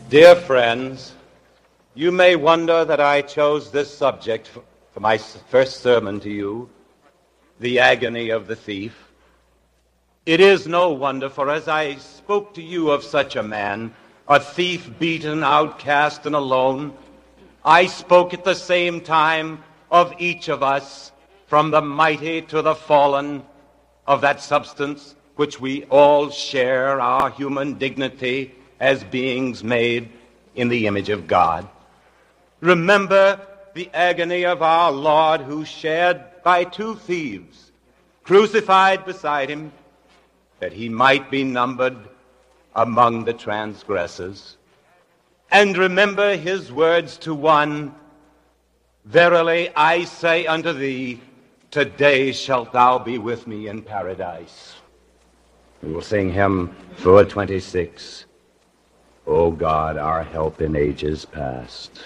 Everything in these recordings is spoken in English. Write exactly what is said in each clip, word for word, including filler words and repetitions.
Dear friends, you may wonder that I chose this subject for, for my first sermon to you, the agony of the thief. It is no wonder, for as I spoke to you of such a man, a thief beaten, outcast, and alone, I spoke at the same time of each of us, from the mighty to the fallen, of that substance which we all share, our human dignity as beings made in the image of God. Remember the agony of our Lord, who shared by two thieves, crucified beside him, that he might be numbered among the transgressors. And remember his words to one, "Verily I say unto thee, today shalt thou be with me in paradise." We will sing hymn four twenty-six, O God, our help in ages past.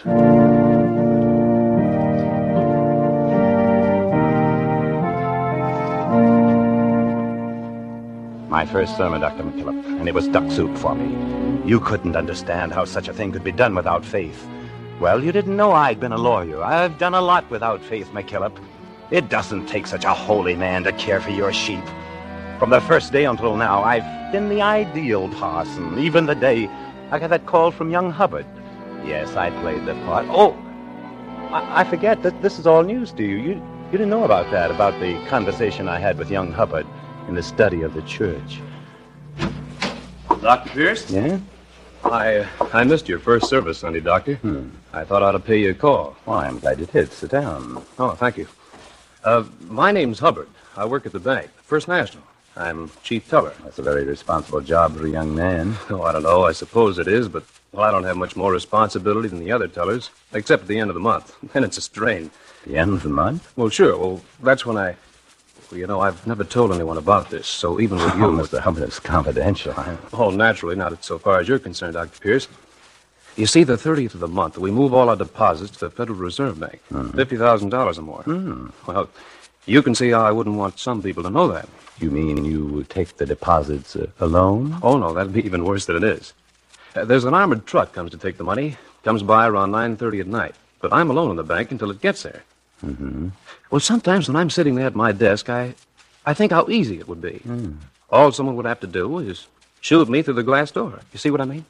My first sermon, Doctor McKillop, and it was duck soup for me. You couldn't understand how such a thing could be done without faith. Well, you didn't know I'd been a lawyer. I've done a lot without faith, McKillop. It doesn't take such a holy man to care for your sheep. From the first day until now, I've been the ideal parson, even the day I got that call from young Hubbard. Yes, I played the part. Oh, I, I forget that this is all news to you. You you didn't know about that, about the conversation I had with young Hubbard in the study of the church. Doctor Pierce? Yeah? I I missed your first service Sunday, Doctor. Hmm. I thought I ought to pay you a call. Well, I'm glad you did. Sit down. Oh, thank you. Uh, my name's Hubbard. I work at the bank, First National. I'm chief teller. That's a very responsible job for a young man. Oh, I don't know. I suppose it is, but, well, I don't have much more responsibility than the other tellers, except at the end of the month. Then it's a strain. The end of the month? Well, sure. Well, that's when I... Well, you know, I've never told anyone about this, so even with you... Oh, Mister Hubbard, it's confidential. Huh? Oh, naturally, not so far as you're concerned, Doctor Pierce. You see, the thirtieth of the month, we move all our deposits to the Federal Reserve Bank. Mm. fifty thousand dollars or more. Mm. Well, you can see how I wouldn't want some people to know that. You mean you take the deposits uh, alone? Oh, no, that'd be even worse than it is. Uh, there's an armored truck comes to take the money, comes by around nine thirty at night. But I'm alone in the bank until it gets there. Mm-hmm. Well, sometimes when I'm sitting there at my desk, I, I think how easy it would be. Mm. All someone would have to do is shoot me through the glass door. You see what I mean?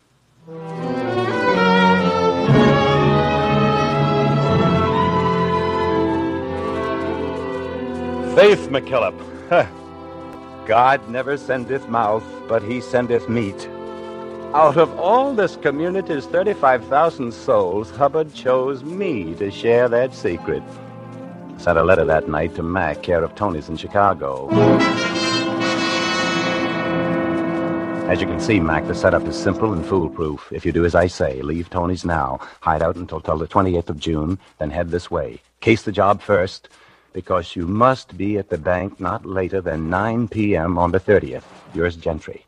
Faith, McKillop. God never sendeth mouth, but he sendeth meat. Out of all this community's thirty-five thousand souls, Hubbard chose me to share that secret. Sent a letter that night to Mac, care of Tony's in Chicago. As you can see, Mac, the setup is simple and foolproof. If you do as I say, leave Tony's now, hide out until till the twenty-eighth of June, then head this way. Case the job first, because you must be at the bank not later than nine p.m. on the thirtieth. Yours, Gentry.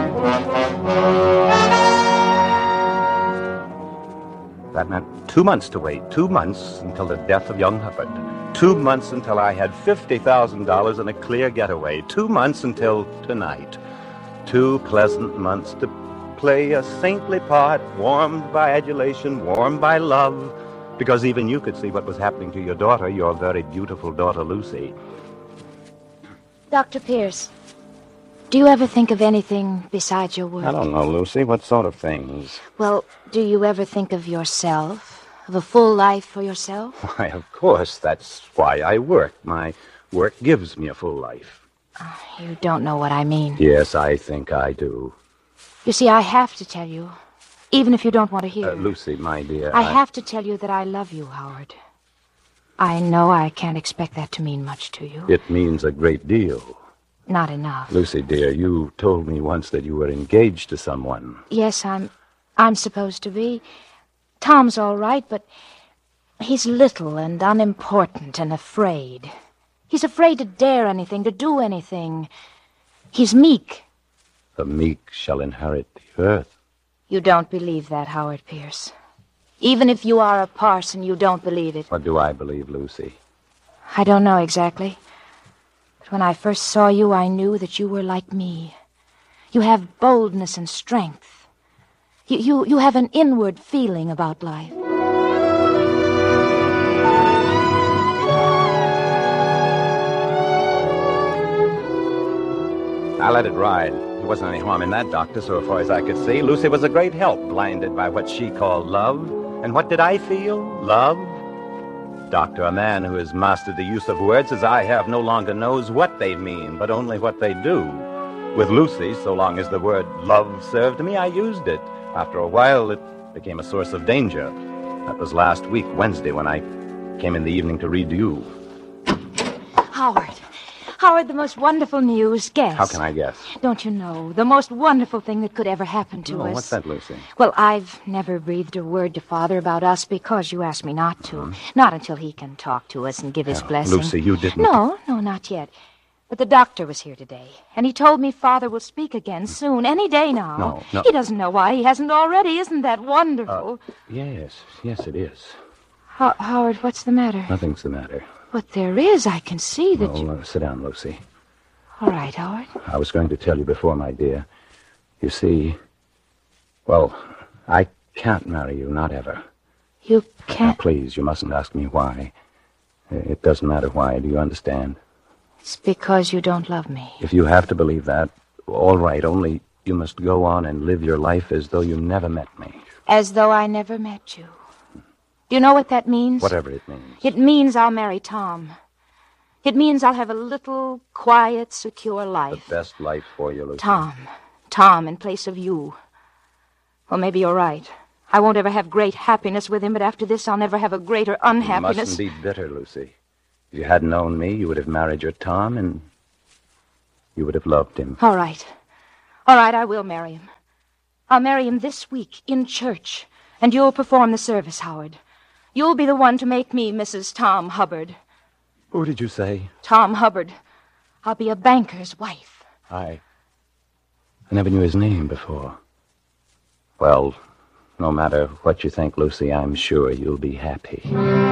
That meant two months to wait. Two months until the death of young Hubbard. Two months until I had fifty thousand dollars and a clear getaway. Two months until tonight. Two pleasant months to play a saintly part, warmed by adulation, warmed by love, because even you could see what was happening to your daughter, your very beautiful daughter, Lucy. Doctor Pierce, do you ever think of anything besides your work? I don't know, Lucy. What sort of things? Well, do you ever think of yourself? Of a full life for yourself? Why, of course. That's why I work. My work gives me a full life. Uh, you don't know what I mean. Yes, I think I do. You see, I have to tell you, even if you don't want to hear. Uh, Lucy, my dear. I, I have to tell you that I love you, Howard. I know I can't expect that to mean much to you. It means a great deal. Not enough. Lucy, dear, you told me once that you were engaged to someone. Yes, I'm... I'm supposed to be. Tom's all right, but he's little and unimportant and afraid. He's afraid to dare anything, to do anything. He's meek. The meek shall inherit the earth. You don't believe that, Howard Pierce. Even if you are a parson, you don't believe it. What do I believe, Lucy? I don't know exactly. But when I first saw you, I knew that you were like me. You have boldness and strength. You, you, you have an inward feeling about life. I let it ride. There wasn't any harm in that, Doctor, so far as I could see. Lucy was a great help, blinded by what she called love. And what did I feel? Love? Doctor, a man who has mastered the use of words as I have no longer knows what they mean, but only what they do. With Lucy, so long as the word love served me, I used it. After a while, it became a source of danger. That was last week, Wednesday, when I came in the evening to read you. Howard. Howard, the most wonderful news. Guess. How can I guess? Don't you know? The most wonderful thing that could ever happen to No, us. what's that, Lucy? Well, I've never breathed a word to Father about us because you asked me not to. Mm-hmm. Not until he can talk to us and give his Oh, blessing. Lucy, you didn't... No, no, not yet. But the doctor was here today, and he told me Father will speak again soon, any day now. No, no. He doesn't know why he hasn't already. Isn't that wonderful? Uh, yes, yes, it is. Ho- Howard, what's the matter? Nothing's the matter. But there is. I can see that Well, you... uh, sit down, Lucy. All right, Howard. I was going to tell you before, my dear. You see, well, I can't marry you, not ever. You Now, can't... please, you mustn't ask me why. It doesn't matter why. Do you understand? It's because you don't love me. If you have to believe that, all right, only you must go on and live your life as though you never met me. As though I never met you. Do you know what that means? Whatever it means. It means I'll marry Tom. It means I'll have a little, quiet, secure life. The best life for you, Lucy. Tom. Tom in place of you. Well, maybe you're right. I won't ever have great happiness with him, but after this I'll never have a greater unhappiness. You mustn't be bitter, Lucy. If you hadn't known me, you would have married your Tom, and you would have loved him. All right. All right, I will marry him. I'll marry him this week, in church. And you'll perform the service, Howard. You'll be the one to make me Missus Tom Hubbard. Who did you say? Tom Hubbard. I'll be a banker's wife. I... I never knew his name before. Well, no matter what you think, Lucy, I'm sure you'll be happy.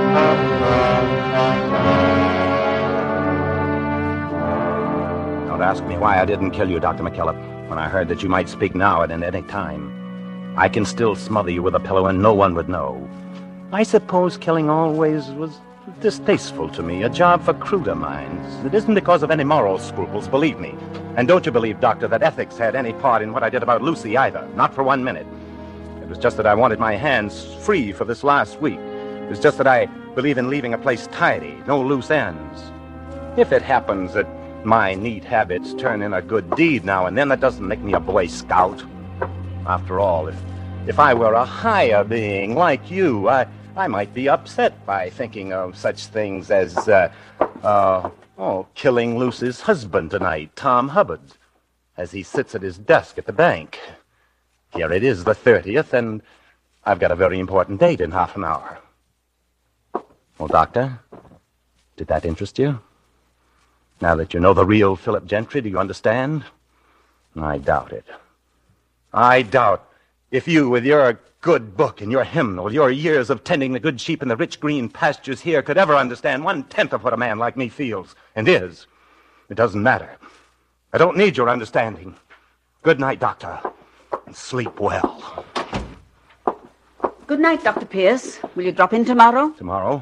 Don't ask me why I didn't kill you, Doctor McKillop, when I heard that you might speak now and at any time. I can still smother you with a pillow and no one would know. I suppose killing always was distasteful to me, a job for cruder minds. It isn't because of any moral scruples, believe me. And don't you believe, Doctor, that ethics had any part in what I did about Lucy either. Not for one minute. It was just that I wanted my hands free for this last week. It was just that I believe in leaving a place tidy, no loose ends. If it happens that my neat habits turn in a good deed now and then, that doesn't make me a Boy Scout. After all, if if I were a higher being like you, I... I might be upset by thinking of such things as, uh, uh, oh, killing Lucy's husband tonight, Tom Hubbard, as he sits at his desk at the bank. Here it is, the thirtieth, and I've got a very important date in half an hour. Well, Doctor, did that interest you? Now that you know the real Philip Gentry, do you understand? I doubt it. I doubt if you, with your good book and your hymnal, your years of tending the good sheep in the rich green pastures here, could ever understand one-tenth of what a man like me feels and is. It doesn't matter. I don't need your understanding. Good night, Doctor, and sleep well. Good night, Doctor Pierce. Will you drop in tomorrow? Tomorrow?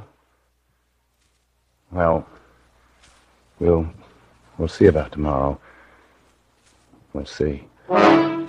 Well, we'll, we'll see about tomorrow. We'll see.